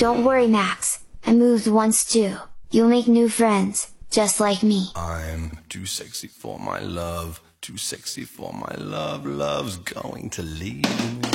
Don't worry, Max, I moved once too. You'll make new friends, just like me. I'm too sexy for my love, too sexy for my love, love's going to leave me.